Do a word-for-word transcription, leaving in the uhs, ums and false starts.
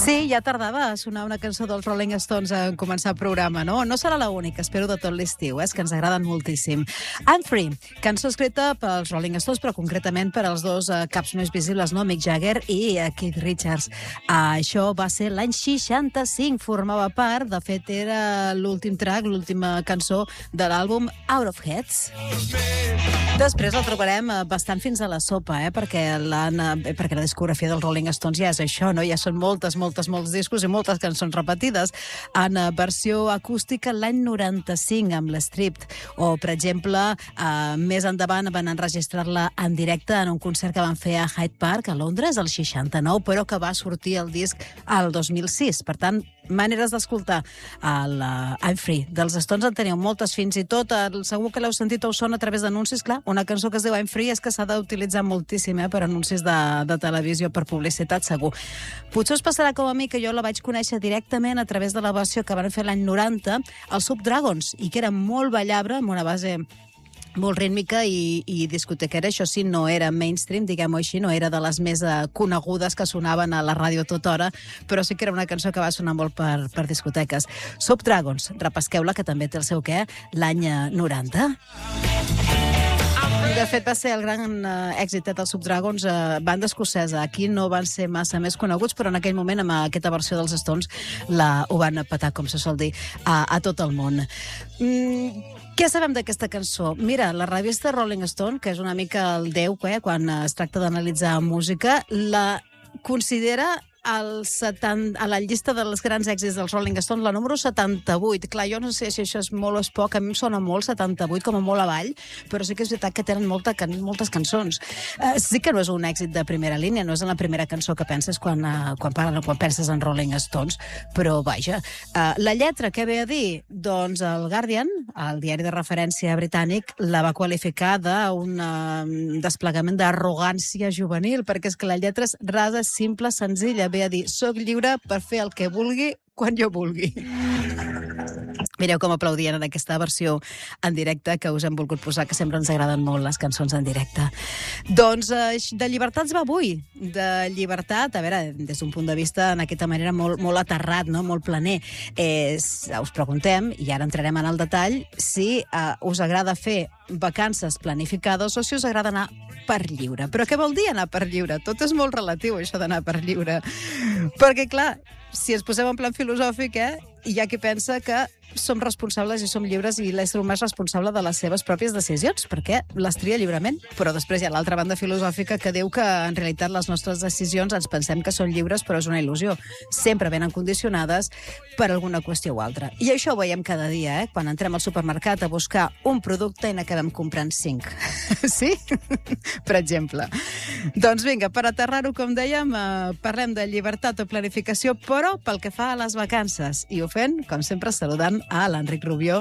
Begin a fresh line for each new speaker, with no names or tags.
Sí, ja tardava a sonar una cançó dels Rolling Stones en començar el programa, no? No serà l'única, espero, de tot l'estiu, eh? És que ens agraden moltíssim. I'm Free, cançó escrita pels Rolling Stones, però concretament per als dos eh, caps més visibles, no? Mick Jagger i eh, Keith Richards. Uh, això va ser l'any seixanta-cinc, formava part, de fet era l'últim track, l'última cançó de l'àlbum Out of Heads. Després la trobarem eh, bastant fins a la sopa, eh? Perquè, eh, perquè la discografia dels Rolling Stones ja és això, no? Ja són moltes, moltes, molts discos i moltes cançons repetides en eh, versió acústica l'any noranta-cinc amb l'Stripped, o, per exemple, eh, més endavant van enregistrar-la en directe en un concert que van fer a Hyde Park, a Londres, el seixanta-nou, però que va sortir el disc al dos mil sis. Per tant, maneres d'escoltar el uh, I'm Free dels Stones en teniu moltes, fins i tot el, segur que l'heu sentit o us sona a través d'anuncis. Clar, una cançó que es diu I'm Free és que s'ha d'utilitzar moltíssim eh, per anuncis de, de televisió, per publicitat, segur. Potser us passarà com a mi, que jo la vaig conèixer directament a través de la versió que van fer l'any noranta, els Subdragons, i que era molt ballable, amb una base molt rítmica i, i discotequera. Això sí, no era mainstream, diguem-ho així, no era de les més uh, conegudes que sonaven a la ràdio tota hora, però sí que era una cançó que va sonar molt per, per discoteques. Subdragons, repesqueu-la, que també té el seu què, l'any noranta. De fet, va ser el gran uh, èxit dels Subdragons, uh, banda escocesa. Aquí no van ser massa més coneguts, però en aquell moment, amb aquesta versió dels Stones, la, ho van petar, com se sol dir, a, a tot el món. Mm, Què sabem d'aquesta cançó? Mira, la revista Rolling Stone, que és una mica el déu, eh, quan es tracta d'analitzar música, la considera el setanta, a la llista dels grans èxits dels Rolling Stones, la número setanta-vuit. Clar, jo no sé si això és molt o és poc, a mi em sona molt setanta-vuit, com a molt avall, però sí que és veritat que tenen molta, can, moltes cançons. Uh, sí que no és un èxit de primera línia, no és la primera cançó que penses quan, uh, quan, parlen, quan penses en Rolling Stones, però vaja. Uh, la lletra, què ve a dir? Doncs el Guardian, el diari de referència britànic, la va qualificar d'un uh, desplegament d'arrogància juvenil, perquè és que la lletra és rasa, simple, senzilla, ve a dir, soc lliure per fer el que vulgui quan jo vulgui. Mireu com aplaudien en aquesta versió en directe que us hem volgut posar, que sempre ens agraden molt les cançons en directe. Doncs eh, de llibertats va avui. De llibertat, a veure, des d'un punt de vista, en aquesta manera, molt, molt aterrat, no? Molt planer. Eh, us preguntem, i ara entrarem en el detall, si eh, us agrada fer vacances planificades o si us agrada anar per lliure. Però què vol dir anar per lliure? Tot és molt relatiu, això d'anar per lliure. Perquè, clar, si ens posem en plan filosòfic, eh, hi ha qui pensa que som responsables i som lliures i l'ésser humà és responsable de les seves pròpies decisions, perquè les tria lliurement. Però després hi ha l'altra banda filosòfica que diu que en realitat les nostres decisions ens pensem que són lliures, però és una il·lusió. Sempre venen condicionades per alguna qüestió o altra. I això ho veiem cada dia, eh? Quan entrem al supermercat a buscar un producte i n'acabem comprant cinc. Sí? Per exemple. Doncs vinga, per aterrar-ho, com dèiem, eh, parlem de llibertat o planificació, però pel que fa a les vacances. I ho fem, com sempre, saludant a l'Enric Rubió.